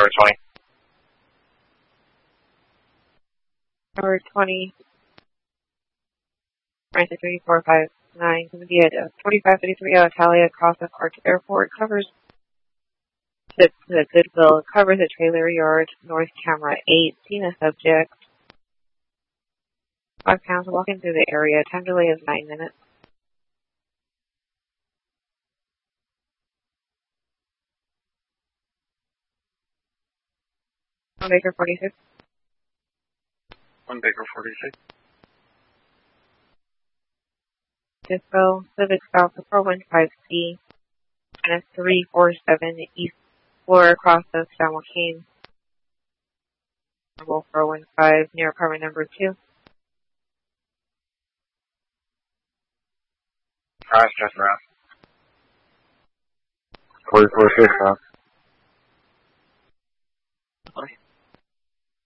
20. Tower 20. 93459, going to be at 4553 Italia across the Arch Airport. Covers the Goodwill. Covers the trailer yard. North camera 8. Seen a subject. 5 pounds walking through the area. Time delay is 9 minutes. On Baker 46. On Baker 46. Disco, Civic South 415C, and a 347 East Flora across the San Joaquin. 415 near apartment number 2. Alright, just around. 44 6, huh? Okay.